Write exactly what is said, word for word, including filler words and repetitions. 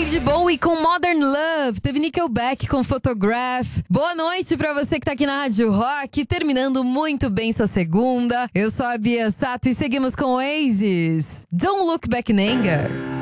David Bowie com Modern Love, teve Nickelback com Photograph. Boa noite pra você que tá aqui na Rádio Rock, terminando muito bem sua segunda. Eu sou a Bia Sato e seguimos com Oasis. Don't Look Back in Anger.